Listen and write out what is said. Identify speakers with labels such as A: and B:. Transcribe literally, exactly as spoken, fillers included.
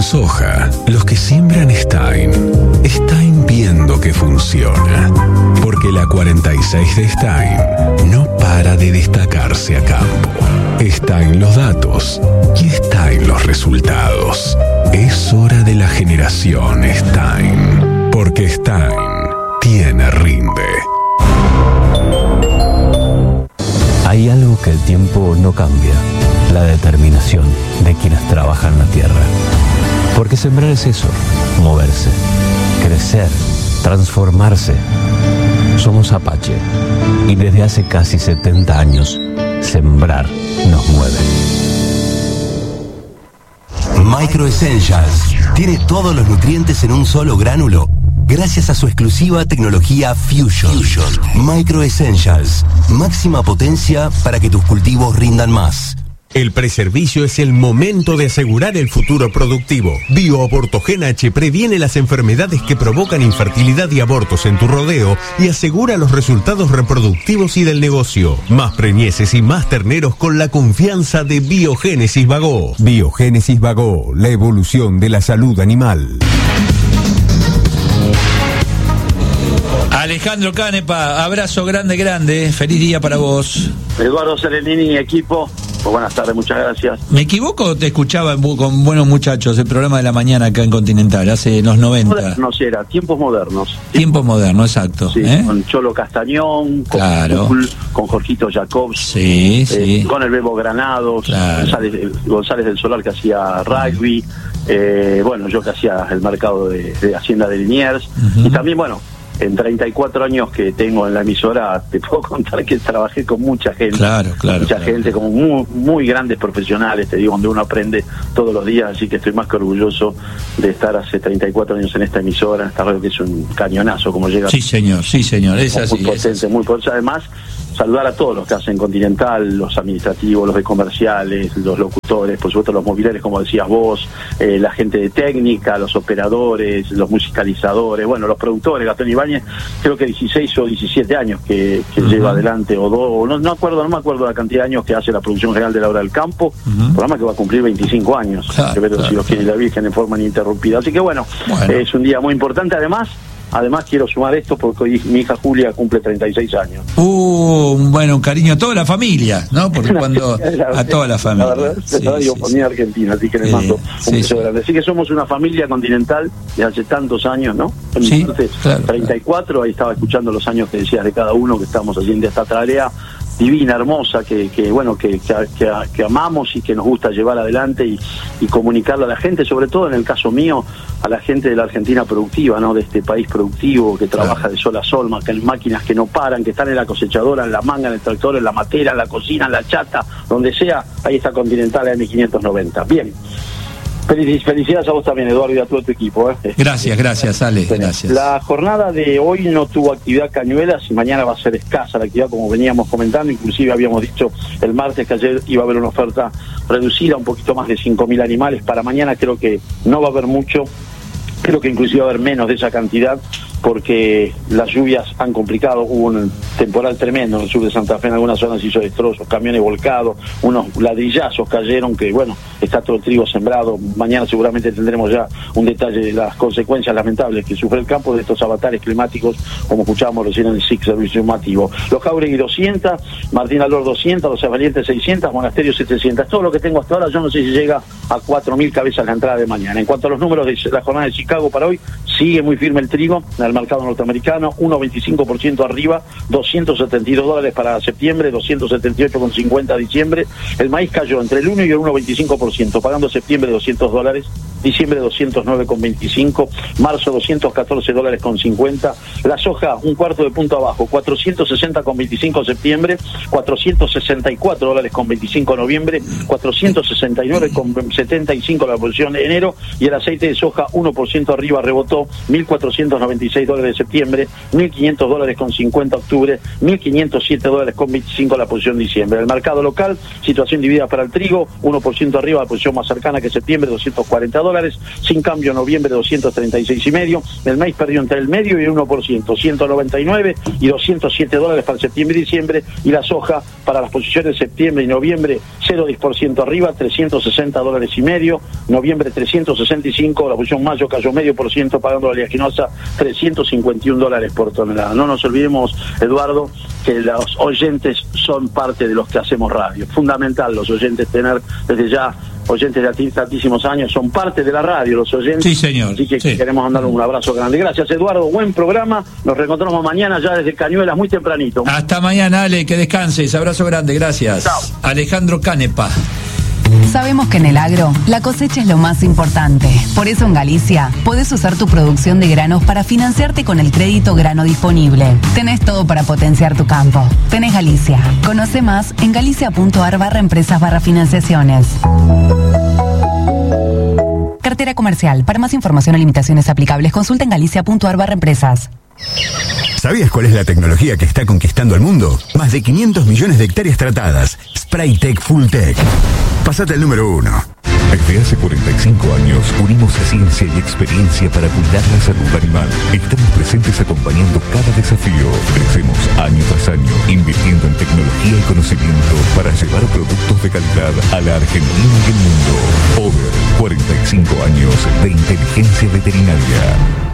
A: soja, los que siembran Stein, Stein viendo que funciona. Porque la cuarenta y seis de Stein no para de destacarse a campo. Está en los datos y está en los resultados. Es hora de la generación Stein. Porque Stein tiene rinde.
B: Hay algo que el tiempo no cambia, la determinación de quienes trabajan la tierra. Porque sembrar es eso, moverse, crecer, transformarse. Somos Apache y desde hace casi setenta años, sembrar nos mueve.
C: Micro Essentials tiene todos los nutrientes en un solo gránulo gracias a su exclusiva tecnología Fusion. Fusion. Micro Essentials, máxima potencia para que tus cultivos rindan más.
D: El preservicio es el momento de asegurar el futuro productivo. BioAbortogen H previene las enfermedades que provocan infertilidad y abortos en tu rodeo y asegura los resultados reproductivos y del negocio. Más preñeces y más terneros con la confianza de Biogénesis Bagó.
E: Biogénesis Bagó, la evolución de la salud animal.
F: Alejandro Canepa, abrazo grande, grande. Feliz día para vos.
G: Eduardo Serenini y equipo. Pues buenas tardes, muchas gracias.
F: ¿Me equivoco o te escuchaba con Buenos Muchachos, el programa de la mañana acá en Continental, hace los noventa?
G: Modernos era, tiempos modernos.
F: Tiempos modernos, exacto.
G: Sí,
F: ¿eh?
G: Con Cholo Castañón, con,
F: claro.
G: Bull, con Jorgito Jacobs,
F: sí,
G: eh,
F: sí.
G: con el Bebo Granados,
F: claro.
G: González, González del Solar que hacía rugby, eh, bueno, yo que hacía el mercado de, de Hacienda de Liniers, uh-huh. Y también, bueno, en treinta y cuatro años que tengo en la emisora, te puedo contar que trabajé con mucha gente.
F: Claro, claro.
G: Mucha
F: claro.
G: gente, como muy, muy grandes profesionales, te digo, donde uno aprende todos los días, así que estoy más que orgulloso de estar hace treinta y cuatro años en esta emisora, en esta radio que es un cañonazo, como llega.
F: Sí, señor, sí, señor, es así.
G: Muy potente,
F: es así.
G: muy potente. Además, saludar a todos los que hacen Continental, los administrativos, los de comerciales, los locutores, por supuesto los mobiliarios, como decías vos, eh, la gente de técnica, los operadores, los musicalizadores, bueno, los productores. Gastón Ibáñez, creo que dieciséis o diecisiete años que, que uh-huh. lleva adelante, o dos, o no, no acuerdo, no me acuerdo la cantidad de años que hace la producción general de La Hora del Campo, uh-huh. programa que va a cumplir veinticinco años, claro, que ver claro, si los quiere la Virgen en forma ininterrumpida. Así que bueno, bueno, es un día muy importante. Además, Además quiero sumar esto porque hoy mi hija Julia cumple treinta y seis años.
F: Uh, bueno, un cariño a toda la familia, ¿no? Porque cuando a toda la familia.
G: La verdad, sí, la radio sí, sí. Argentina, así que les mando eh, un beso sí, grande. Así que somos una familia continental de hace tantos años, ¿no?
F: Sí,
G: entonces,
F: claro,
G: treinta y cuatro, claro. Ahí estaba escuchando los años que decías de cada uno, que estamos haciendo esta tarea divina, hermosa, que, que bueno, que, que, que, que amamos y que nos gusta llevar adelante y, y comunicarle a la gente, sobre todo en el caso mío, a la gente de la Argentina productiva, ¿no? De este país productivo que trabaja claro. de sol a sol, máquinas que no paran, que están en la cosechadora, en la manga, en el tractor, en la matera, en la cocina, en la chata, donde sea, ahí está Continental M quinientos noventa. Bien. Felicidades a vos también, Eduardo, y a todo tu equipo. ¿eh?
F: Gracias, gracias, Ale, gracias.
G: La jornada de hoy no tuvo actividad Cañuelas y mañana va a ser escasa la actividad, como veníamos comentando. Inclusive habíamos dicho el martes que ayer iba a haber una oferta reducida, un poquito más de cinco mil animales. Para mañana creo que no va a haber mucho, creo que inclusive va a haber menos de esa cantidad, porque las lluvias han complicado. Hubo un temporal tremendo en el sur de Santa Fe, en algunas zonas hizo destrozos, camiones volcados, unos ladrillazos cayeron, que bueno, está todo el trigo sembrado. Mañana seguramente tendremos ya un detalle de las consecuencias lamentables que sufre el campo de estos avatares climáticos, como escuchábamos recién en el S I C, servicio informativo. Los Jauregui doscientos, Martín Alor doscientos, Los Valientes seiscientos, Monasterio setecientos. Todo lo que tengo hasta ahora, yo no sé si llega a cuatro mil cabezas la entrada de mañana. En cuanto a los números de la jornada de Chicago para hoy, sigue muy firme el trigo al mercado norteamericano, uno coma veinticinco por ciento arriba, doscientos setenta y dos dólares para septiembre, doscientos setenta y ocho coma cincuenta diciembre. El maíz cayó entre el uno y el uno coma veinticinco por ciento, pagando septiembre doscientos dólares, diciembre doscientos nueve coma veinticinco, marzo doscientos catorce dólares con cincuenta. La soja un cuarto de punto abajo, cuatrocientos sesenta coma veinticinco septiembre, cuatrocientos sesenta y cuatro dólares con veinticinco noviembre, cuatrocientos sesenta y nueve coma setenta y cinco la posición de enero. Y el aceite de soja uno por ciento arriba, rebotó, mil cuatrocientos noventa y seis dólares de septiembre, mil quinientos dólares con cincuenta octubre, mil quinientos siete dólares con veinticinco la posición de diciembre. El mercado local, situación dividida para el trigo, uno por ciento arriba, la posición más cercana que septiembre, doscientos cuarenta dólares, sin cambio noviembre, doscientos treinta y seis y medio. El maíz perdió entre el medio y el uno por ciento, ciento noventa y nueve y doscientos siete dólares para septiembre y diciembre. Y la soja para las posiciones de septiembre y noviembre, cero coma diez por ciento arriba, trescientos sesenta dólares y medio. Noviembre trescientos sesenta y cinco, la posición mayo cayó medio por ciento pagando la oleaginosa trescientos cincuenta y un dólares por tonelada. No nos olvidemos, Eduardo, que los oyentes son parte de los que hacemos radio. Fundamental los oyentes tener desde ya oyentes de tantísimos años, son parte de la radio los oyentes.
F: Sí, señor.
G: Así que
F: sí.
G: queremos mandarle un abrazo grande. Gracias, Eduardo, buen programa. Nos reencontramos mañana ya desde Cañuelas muy tempranito.
F: Hasta mañana, Ale, que descanses. Abrazo grande, gracias.
G: Chao.
F: Alejandro Canepa.
H: Sabemos que en el agro la cosecha es lo más importante. Por eso en Galicia podés usar tu producción de granos para financiarte con el crédito grano disponible. Tenés todo para potenciar tu campo. Tenés Galicia. Conoce más en galicia.ar barra empresas barra financiaciones. Cartera comercial. Para más información o limitaciones aplicables, consulta en galicia.ar barra empresas.
I: ¿Sabías cuál es la tecnología que está conquistando el mundo? Más de quinientos millones de hectáreas tratadas. Spraytec Fulltech. Pasate al número uno.
A: Desde hace cuarenta y cinco años unimos ciencia y experiencia para cuidar la salud animal. Estamos presentes acompañando cada desafío. Crecemos año tras año, invirtiendo en tecnología y conocimiento para llevar productos de calidad a la Argentina y el mundo. Over, cuarenta y cinco años de inteligencia veterinaria.